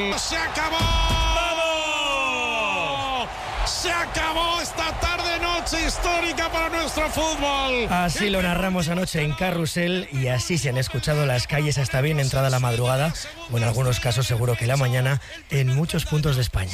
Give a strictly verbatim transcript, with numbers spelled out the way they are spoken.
¡Se acabó! ¡Vamos! ¡Se acabó esta tarde-noche histórica para nuestro fútbol! Así lo narramos anoche en Carrusel y así se han escuchado las calles hasta bien entrada la madrugada, o en algunos casos seguro que la mañana, en muchos puntos de España.